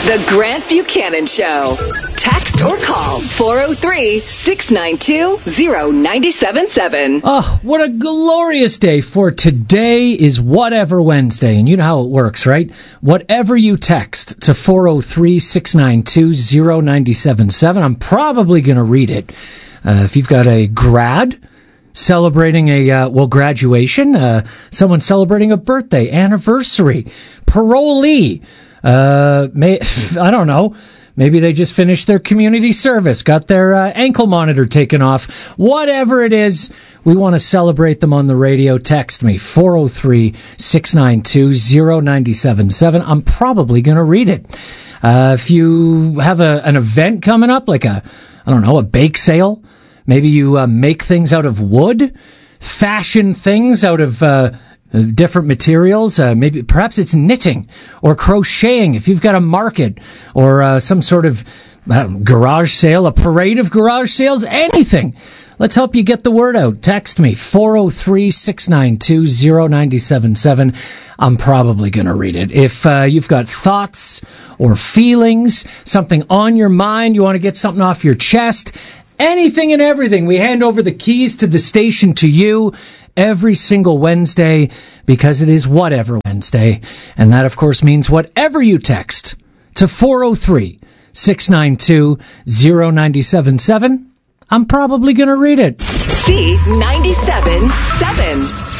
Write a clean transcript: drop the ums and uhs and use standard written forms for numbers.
The Grant Buchanan Show. Text or call 403-692-0977. Oh, what a glorious day, for today is Whatever Wednesday. And you know how it works, right? Whatever you text to 403-692-0977, I'm probably going to read it. If you've got a grad celebrating a, graduation, someone celebrating a birthday, anniversary, parolee, I don't know, maybe they just finished their community service, got their ankle monitor taken off. Whatever it is, we want to celebrate them on the radio. Text me, 403-692-0977. I'm probably going to read it. If you have an event coming up, like a bake sale, maybe you make things out of wood, fashion things out of different materials. Perhaps it's knitting or crocheting. If you've got a market or some sort of garage sale, a parade of garage sales, anything. Let's help you get the word out. Text me, 403-692-0977. I'm probably going to read it. If you've got thoughts or feelings, something on your mind, you want to get something off your chest, anything and everything, we hand over the keys to the station to you every single Wednesday, because it is Whatever Wednesday. And that, of course, means whatever you text to 403-692-0977, I'm probably going to read it. C97.7.